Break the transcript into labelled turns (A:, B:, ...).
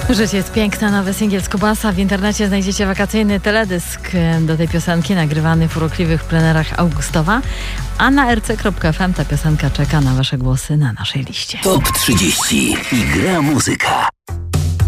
A: Życie jest piękne, nowy singiel z Kubasa. W internecie znajdziecie wakacyjny teledysk do tej piosenki, nagrywany w urokliwych plenerach Augustowa. A na rc.fm ta piosenka czeka na wasze głosy na naszej liście.
B: Top 30 i gra muzyka.